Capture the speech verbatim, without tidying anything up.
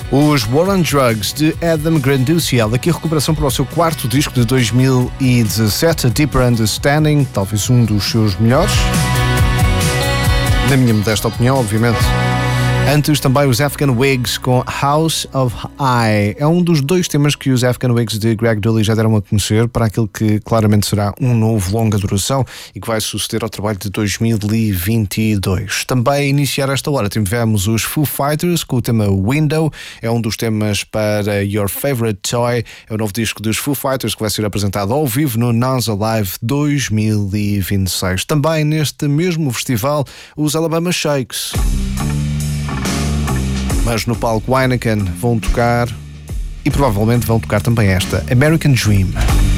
Os War on Drugs, de Adam Granduciel, aqui a recuperação para o seu quarto disco de dois mil e dezassete, A Deeper Understanding, talvez um dos seus melhores, na minha modesta opinião, obviamente. Antes também os Afghan Wigs com House of I. É um dos dois temas que os Afghan Wigs de Greg Dulli já deram a conhecer para aquilo que claramente será um novo longa duração e que vai suceder ao trabalho de dois mil e vinte e dois. Também a iniciar esta hora tivemos os Foo Fighters com o tema Window. É um dos temas para Your Favorite Toy. É o novo disco dos Foo Fighters que vai ser apresentado ao vivo no Nós Alive dois mil e vinte e seis. Também neste mesmo festival os Alabama Shakes. Mas no palco Heineken vão tocar, e provavelmente vão tocar também esta, American Dream.